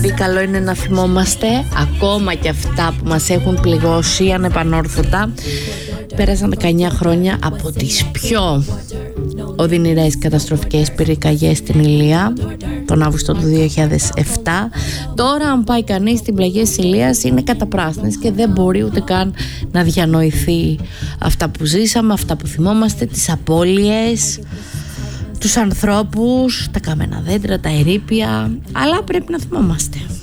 πει καλό είναι να θυμόμαστε ακόμα και αυτά που μας έχουν πληγώσει ανεπανόρθωτα. Πέρασαν 19 χρόνια από τις πιο οδυνηρές καταστροφικές πυρκαγιές στην Ηλία τον Αύγουστο του 2007. Τώρα αν πάει κανείς στην πλαγιά της Ηλίας είναι καταπράσινες και δεν μπορεί ούτε καν να διανοηθεί αυτά που ζήσαμε, αυτά που θυμόμαστε, τις απώλειες, τους ανθρώπους, τα καμένα δέντρα, τα ερείπια, αλλά πρέπει να θυμόμαστε.